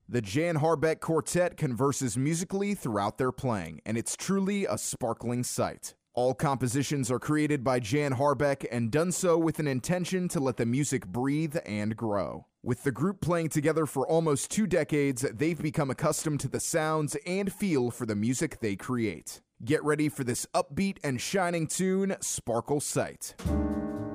The Jan Harbeck Quartet converses musically throughout their playing, and it's truly a sparkling sight. All compositions are created by Jan Harbeck and done so with an intention to let the music breathe and grow. With the group playing together for almost 2 decades, they've become accustomed to the sounds and feel for the music they create. Get ready for this upbeat and shining tune, Sparkle Sight.